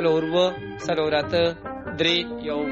سلورو سلورات درې you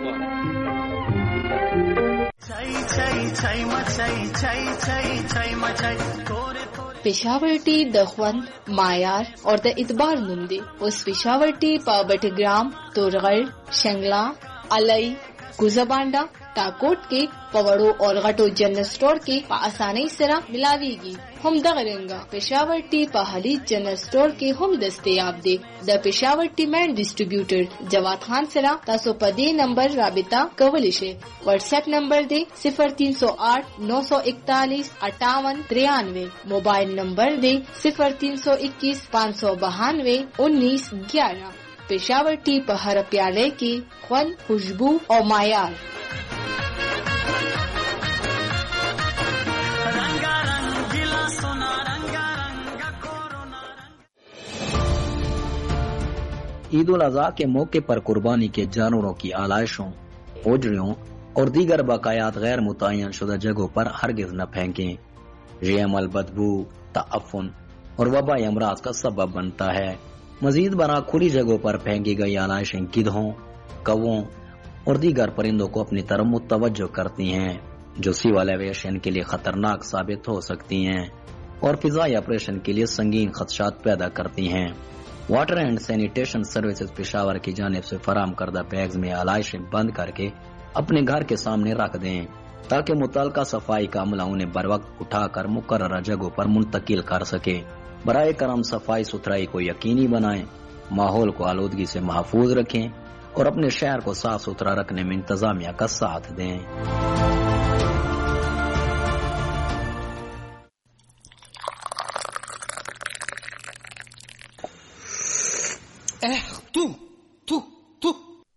Peshawar T د خوند معیار اور د اعتبار نوم دی. اوس پشاور ٹی په بټګرام، تورغړ، شنگلا، علي، کوزبانډا، ټاکوټ کې پوړو اور غټو جنرل سٹور کې په اسانۍ سره ملاويږي. هم دغه رنګه پشاور ټی په حلی جنرل سٹور کې هم دستیاب دی. د پشاور ټی مین ډیسټریبیوټر جواد خان سره تاسو په دې نمبر رابطه کولی شئ. واٹس ایپ نمبر دی 0308 941 5893. موبائل نمبر دی 0321 592 1911. پشاور ٹی په هر پیاله کې خوند، خوشبو او معیار. عید الاضحیٰ کے موقع پر قربانی کے جانوروں کی آلائشوں، اوجڑیوں اور دیگر باقیات غیر متعین شدہ جگہوں پر ہرگز نہ پھینکیں. یہ عمل بدبو، تعفن اور وبائی امراض کا سبب بنتا ہے. مزید برآں کھلی جگہوں پر پھینکی گئی آلائشیں گدھوں، کووں اور دیگر پرندوں کو اپنی طرف متوجہ کرتی ہیں، جو سول ایویشن کے لیے خطرناک ثابت ہو سکتی ہیں اور فضائی آپریشن کے لیے سنگین خدشات پیدا کرتی ہیں. Water and sanitation services Peshawar کی جانب سے فراہم کردہ بیگز میں آلائشیں بند کر کے اپنے گھر کے سامنے رکھ دیں تاکہ متعلقہ صفائی کا عملہ انہیں بروقت اٹھا کر مقررہ جگہوں پر منتقل کر سکے. برائے کرم صفائی ستھرائی کو یقینی بنائیں، ماحول کو آلودگی سے محفوظ رکھیں اور اپنے شہر کو صاف ستھرا رکھنے میں انتظامیہ کا ساتھ دیں. تو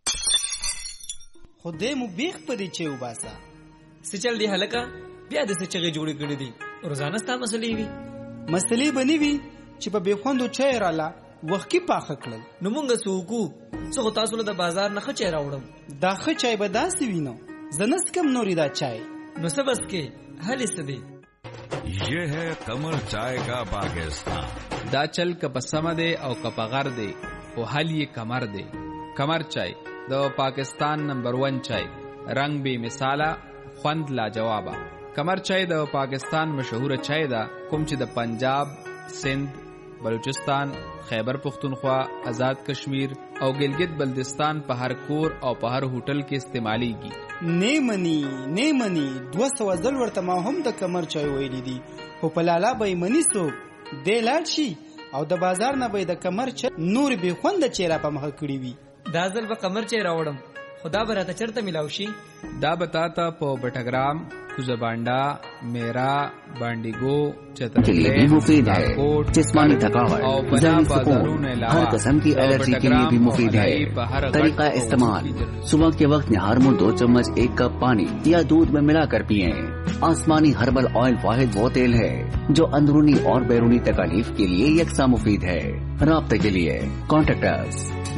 خدای مو بیخ پدې چې وباسا سچل دی هلکا بیا د سچغه جوړې کړې دي. روزانه ستا مسلې وي بنی وي چې په بیخوندو چای رااله وخت کې پاخه کړل. نو مونږ سوکو څو تاسو له د بازار نه خچې راوړم. دا ښه چای به داسې وینو زنس کم نوري دا چای نو سبس کې حل استدي. یہ ہے قمر چائے کا پاکستان. دا چل کپ سم دے او کپ غر دے او حل یہ کمر دے. کمر چائے دا پاکستان نمبر 1 چائے، رنگ بے مثالا، خوند لا جوابا. کمر چائے دا پاکستان مشہور چائے دا کوم چې د پنجاب، سندھ، بلوچستان، خیبر پختونخوا، آزاد کشمیر او گلگت بلدستان په هر کور او په هر هوټل کې استعمالی کی. نیمنی 200 ځل ورته ما هم د کمر چای ویلی دي، خو په لالا به منی سو د لاړ شي او د بازار نه به د کمر چای نور به خوند چیرې په مخ کړی وي. دا ځل به کمر چای راوړم، خدا به راته چرته ملاو شي. دا بتاتا په بټګرام، کوزبانډا، میرا، بانډیگو، چترال، مفید ہے. جسمانی تھکاوٹ، ذہنی سکون، ہر قسم کی الرجی کے لیے بھی مفید ہے. طریقہ استعمال: صبح کے وقت نہار میں 2 چمچ 1 کپ پانی یا دودھ میں ملا کر پئیں. آسمانی ہربل آئل واحد وہ تیل ہے جو اندرونی اور بیرونی تکالیف کے لیے یکساں مفید ہے. رابطے کے لیے کانٹیکٹ اس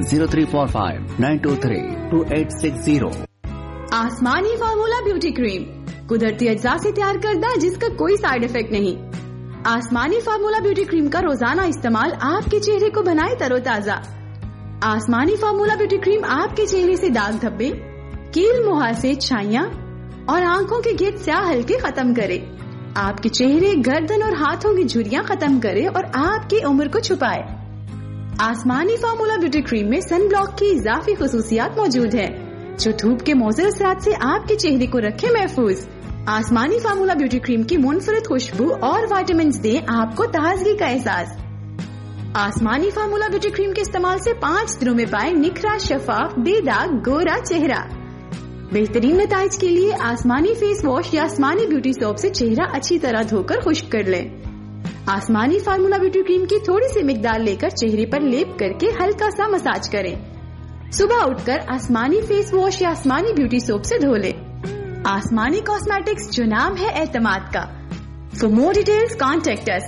0345-923-2860. آسمانی فارمولا بیوٹی کریم قدرتی اجزاء سے تیار کردہ جس کا کوئی سائیڈ افیکٹ نہیں. آسمانی فارمولا بیوٹی کریم کا روزانہ استعمال آپ کے چہرے کو بنائے تر و تازہ. آسمانی فارمولا بیوٹی کریم آپ کے چہرے سے داغ دھبے، کیل مہاسے، چھائیاں اور آنکھوں کے گرد سیاہ ہلکے ختم کرے. آپ کے چہرے، گردن اور ہاتھوں کی جھریاں ختم کرے اور آپ کی عمر کو چھپائے. آسمانی فارمولا بیوٹی کریم میں سن بلاک کی اضافی خصوصیات موجود ہیں جو دھوپ کے مضر اثرات سے آپ کے چہرے کو رکھے محفوظ. آسمانی فارمولا بیوٹی کریم کی منفرد خوشبو اور وائٹامنز دیں آپ کو تازگی کا احساس. آسمانی فارمولا بیوٹی کریم کے استعمال سے 5 دنوں میں پائے نکھرا، شفاف، بے داغ، گورا چہرہ. بہترین نتائج کے لیے آسمانی فیس واش یا آسمانی بیوٹی سوپ سے چہرہ اچھی طرح دھو کر خشک کر لیں. آسمانی فارمولا بیوٹی کریم کی تھوڑی سی مقدار لے کر چہرے پر لیپ کر کے ہلکا سا مساج کریں. صبح اٹھ کر آسمانی فیس واش یا آسمانی بیوٹی سوپ سے دھو لیں. آسمانی کاسمیٹکس، جو نام ہے اعتماد کا. فار مور ڈیٹیلز کانٹیکٹ اس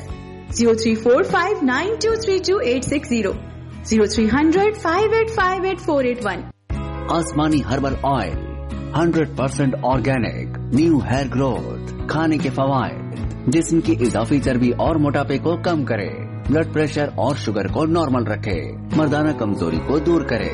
0345923286 030058588481. آسمانی herbal oil 100% organic, new hair growth. کھانے کے فوائد: جسم کی اضافی چربی اور موٹاپے کو کم کرے، بلڈ پریشر اور شوگر کو نارمل رکھے، مردانہ کمزوری کو دور کرے،